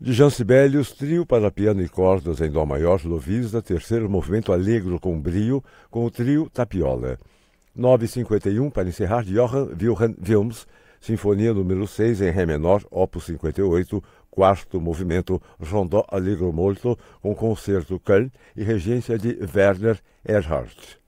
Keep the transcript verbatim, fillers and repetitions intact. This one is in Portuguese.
De Jean Sibelius, trio para piano e cordas em dó maior, Lovisa, terceiro movimento allegro com brio, com o trio Tapiola. nove e cinquenta e um, para encerrar, Johann Wilhelm Wilms, Sinfonia número seis em Ré menor, opus cinquenta e oito, quarto movimento, Rondó allegro molto, com concerto Köln e regência de Werner Erhard.